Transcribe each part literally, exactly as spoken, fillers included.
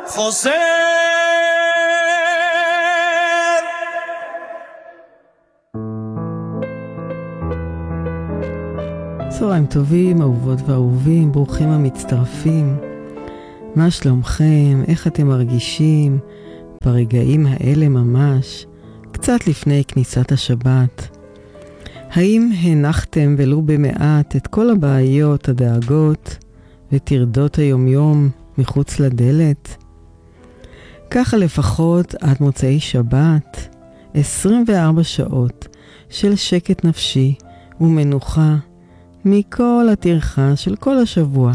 חוזר. צהריים טובים, אהובות ואהובים, ברוכים המצטרפים. מה שלומכם? איך אתם מרגישים ברגעים האלה ממש, קצת לפני כניסת השבת? האם הנחתם ולו במעט את כל הבעיות, הדאגות וטרדות היומיום מחוץ לדלת? ככה לפחות עד מוצאי שבת, עשרים וארבע שעות של שקט נפשי ומנוחה מכל הטרחה של כל השבוע.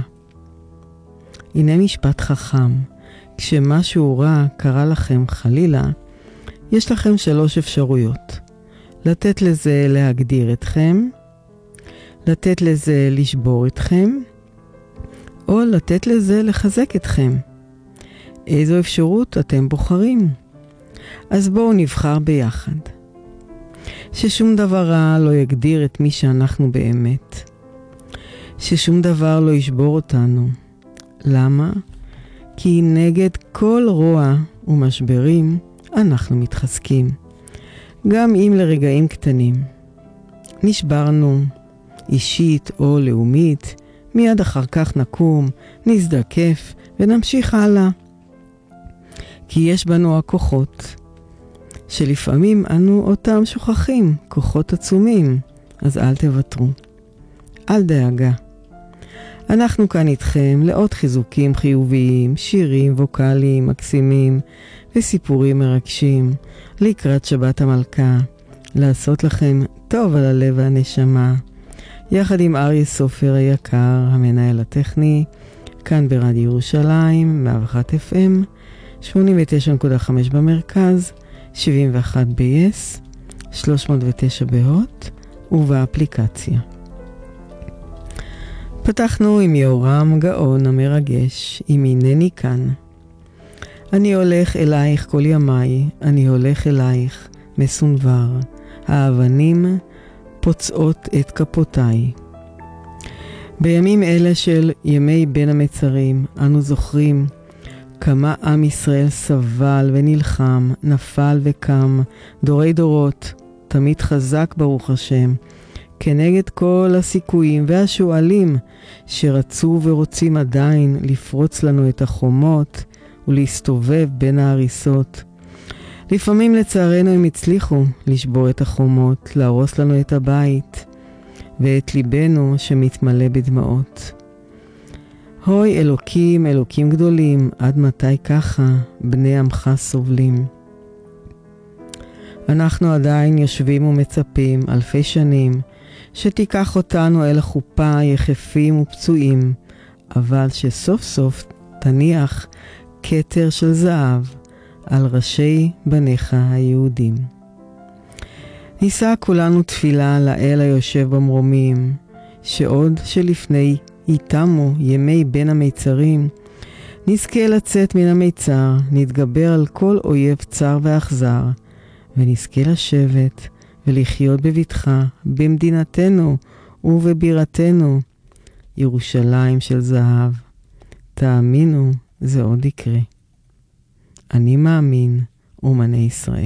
הנה משפט חכם, כשמשהו רע קרה לכם חלילה, יש לכם שלוש אפשרויות. לתת לזה להגדיר אתכם, לתת לזה לשבור אתכם, או לתת לזה לחזק אתכם. איזו אפשרות אתם בוחרים? אז בואו נבחר ביחד. ששום דבר רע לא יגדיר את מי שאנחנו באמת. ששום דבר לא ישבור אותנו. למה? כי נגד כל רוע ומשברים אנחנו מתחזקים. גם אם לרגעים קטנים. נשברנו, אישית או לאומית, מיד אחר כך נקום, נזדקף ונמשיך הלאה. כי יש בנו הכוחות, שלפעמים אנו אותם שוכחים, כוחות עצומים, אז אל תוותרו. אל דאגה. אנחנו כאן איתכם לעוד חיזוקים חיוביים, שירים ווקליים מקסימים וסיפורים מרגשים לקראת שבת המלכה, לעשות לכם טוב על הלב והנשמה, יחד עם אריה סופר היקר, המנהל הטכני, כאן ברדיו ירושלים, מאה ואחת אף אם, שמונים ותשע נקודה חמש במרכז, שבעים ואחת ב-יס, שלוש מאות ותשע בהוט ובאפליקציה. פתחנו עם יהורם גאון המרגש, עם הנני כאן. אני הולך אלייך כל ימיי, אני הולך אלייך מסונבר, האבנים פוצעות את כפותיי. בימים אלה של ימי בין המצרים, אנו זוכרים כמה עם ישראל סבל ונלחם, נפל וקם, דורי דורות, תמיד חזק ברוך השם, כנגד כל הסיכויים והשואלים שרצו ורוצים עדיין לפרוץ לנו את החומות ולהסתובב בין ההריסות. לפעמים לצערנו הם הצליחו לשבור את החומות, להרוס לנו את הבית ואת ליבנו שמתמלא בדמעות. הוי אלוקים, אלוקים גדולים, עד מתי ככה בני עמך סובלים? אנחנו עדיין יושבים ומצפים אלפי שנים שתיקח אותנו אל החופה יחפים ופצועים, אבל שסוף סוף תניח כתר של זהב על ראשי בניך היהודים. נישא כולנו תפילה לאל היושב במרומים, שעוד שלפני איתמו ימי בין המיצרים, נזכה לצאת מן המיצר, נתגבר על כל אויב צר ואכזר, ונזכה לשבת ולחיות בבטחה במדינתנו ובבירתנו, ירושלים של זהב. תאמינו, זה עוד יקרה. אני מאמין, אומני ישראל.